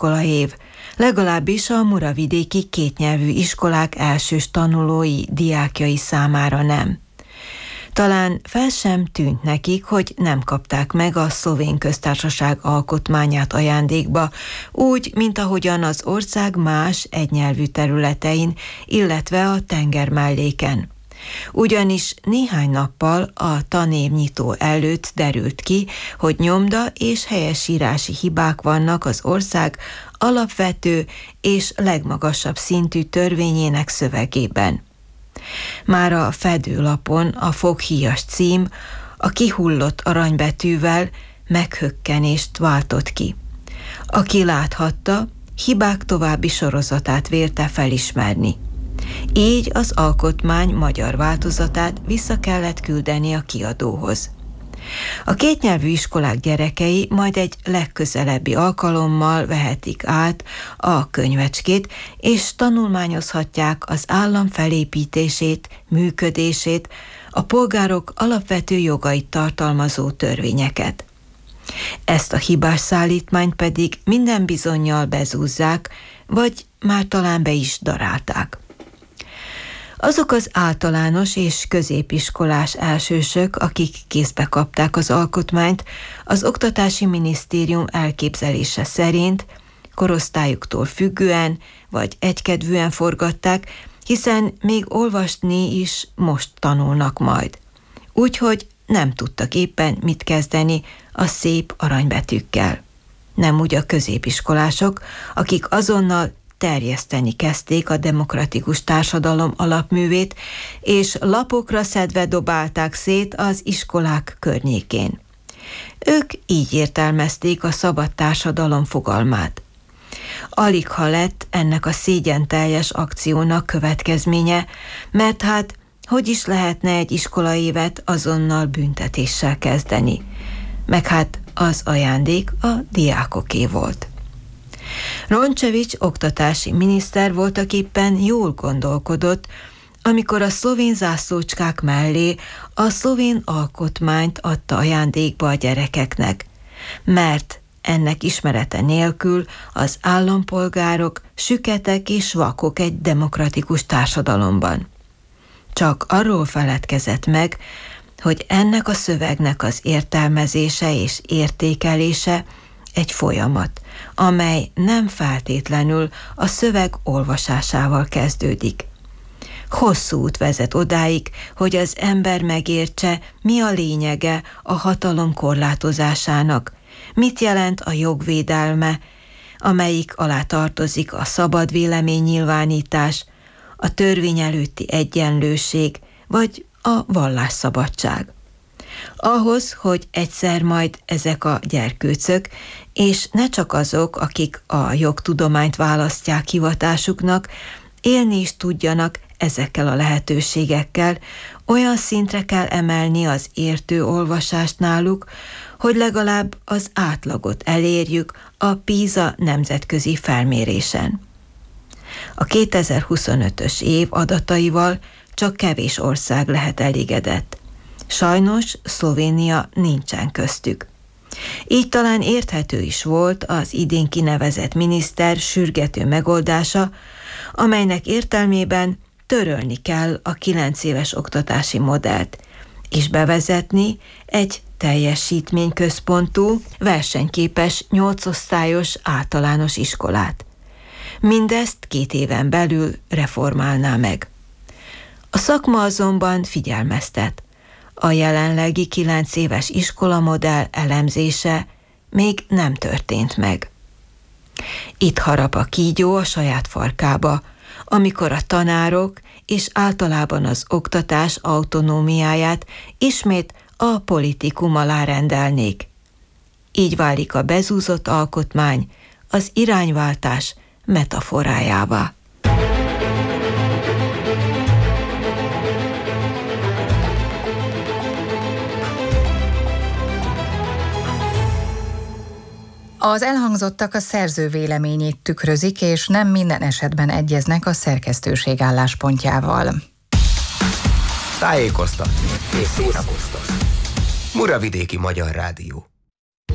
iskolaév, legalábbis a muravidéki kétnyelvű iskolák elsős tanulói, diákjai számára nem. Talán fel sem tűnt nekik, hogy nem kapták meg a Szlovén Köztársaság alkotmányát ajándékba, úgy, mint ahogyan az ország más egynyelvű területein, illetve a tengermelléken. Ugyanis néhány nappal a tanévnyitó előtt derült ki, hogy nyomda és helyesírási hibák vannak az ország alapvető és legmagasabb szintű törvényének szövegében. Már a fedőlapon a foghíjas cím a kihullott aranybetűvel meghökkenést váltott ki. Aki láthatta, hibák további sorozatát vélte felismerni. Így az alkotmány magyar változatát vissza kellett küldeni a kiadóhoz. A kétnyelvű iskolák gyerekei majd egy legközelebbi alkalommal vehetik át a könyvecskét, és tanulmányozhatják az állam felépítését, működését, a polgárok alapvető jogait tartalmazó törvényeket. Ezt a hibás szállítmányt pedig minden bizonnyal bezúzzák, vagy már talán be is darálták. Azok az általános és középiskolás elsősök, akik kézbe kapták az alkotmányt, az Oktatási Minisztérium elképzelése szerint korosztályuktól függően vagy egykedvűen forgatták, hiszen még olvasni is most tanulnak majd. Úgyhogy nem tudtak éppen mit kezdeni a szép aranybetűkkel. Nem úgy a középiskolások, akik azonnal terjeszteni kezdték a demokratikus társadalom alapművét, és lapokra szedve dobálták szét az iskolák környékén. Ők így értelmezték a szabad társadalom fogalmát. Aligha lett ennek a szégyenteljes akciónak következménye, mert hát hogy is lehetne egy iskolaévet azonnal büntetéssel kezdeni? Meg hát az ajándék a diákoké volt. Rončević oktatási miniszter voltaképpen jól gondolkodott, amikor a szlovén zászlócskák mellé a szlovén alkotmányt adta ajándékba a gyerekeknek, mert ennek ismerete nélkül az állampolgárok süketek és vakok egy demokratikus társadalomban. Csak arról feledkezett meg, hogy ennek a szövegnek az értelmezése és értékelése egy folyamat, amely nem feltétlenül a szöveg olvasásával kezdődik. Hosszú út vezet odáig, hogy az ember megértse, mi a lényege a hatalom korlátozásának, mit jelent a jogvédelme, amelyik alá tartozik a szabad véleménynyilvánítás, a törvény előtti egyenlőség vagy a vallásszabadság. Ahhoz, hogy egyszer majd ezek a gyerkőcök, és ne csak azok, akik a jogtudományt választják hivatásuknak, élni is tudjanak ezekkel a lehetőségekkel, olyan szintre kell emelni az értő olvasást náluk, hogy legalább az átlagot elérjük a PISA nemzetközi felmérésen. A 2025-ös év adataival csak kevés ország lehet elégedett. Sajnos Szlovénia nincsen köztük. Így talán érthető is volt az idén kinevezett miniszter sürgető megoldása, amelynek értelmében törölni kell a 9 éves oktatási modellt, és bevezetni egy teljesítményközpontú, versenyképes 8 osztályos általános iskolát. Mindezt 2 éven belül reformálná meg. A szakma azonban figyelmeztet. A jelenlegi 9 éves iskolamodell elemzése még nem történt meg. Itt harap a kígyó a saját farkába, amikor a tanárok és általában az oktatás autonómiáját ismét a politikum alá rendelnék. Így válik a bezúzott alkotmány az irányváltás metaforájává. Az elhangzottak a szerző véleményét tükrözik, és nem minden esetben egyeznek a szerkesztőség álláspontjával. Tájékoztatni és szórakoztatni. Muravidéki Magyar Rádió.